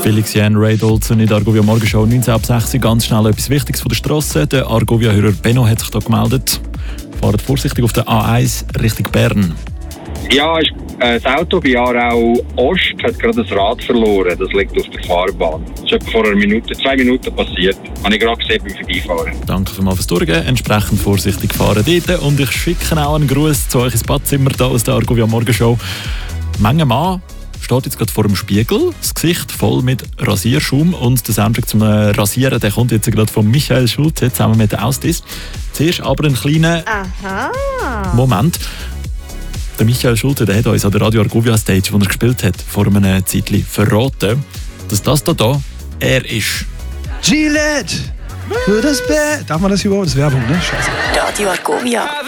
Felix Jan, Ray Dolson in der Argovia Morgenshow 19:06. Ganz schnell etwas Wichtiges von der Strasse. Der Argovia-Hörer Benno hat sich da gemeldet. Fahrt vorsichtig auf der A1 Richtung Bern. Ja, das Auto bei Aarau Ost hat gerade das Rad verloren. Das liegt auf der Fahrbahn. Das ist etwa vor 2 Minuten passiert. Habe ich gerade gesehen beim Vorbeifahren. Danke vielmals fürs Durchgehen. Entsprechend vorsichtig fahren dort. Und ich schicke auch einen Gruß zu euch ins Badzimmer hier aus der Argovia Morgenshow. Mancher Mann steht jetzt gerade vor dem Spiegel, das Gesicht voll mit Rasierschaum, und der Soundtrack zum Rasieren, der kommt jetzt gerade von Michael Schulze zusammen mit der Austis. Zuerst aber einen kleinen Moment. Der Michael Schulze, der hat uns an der Radio Argovia Stage, wo er gespielt hat, vor einem Zeitchen verraten, dass das da er ist. Gillette! Für das Bett! Darf man das überhaupt? Das ist Werbung, ne? Scheiße. Radio Argovia.